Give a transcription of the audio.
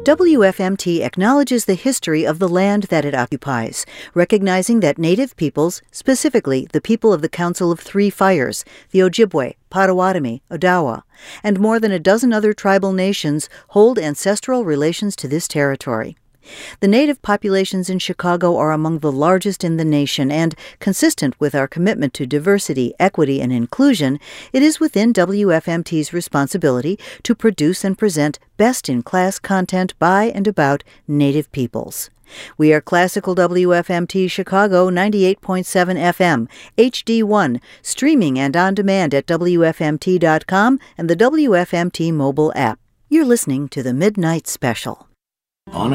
WFMT acknowledges the history of the land that it occupies, recognizing that Native peoples, specifically the people of the Council of Three Fires, the Ojibwe, Potawatomi, Odawa, and more than a dozen other tribal nations hold ancestral relations to this territory. The Native populations in Chicago are among the largest in the nation, and, consistent with our commitment to diversity, equity, and inclusion, it is within WFMT's responsibility to produce and present best-in-class content by and about Native peoples. We are Classical WFMT Chicago 98.7 FM, HD1, streaming and on demand at WFMT.com and the WFMT mobile app. You're listening to the Midnight Special.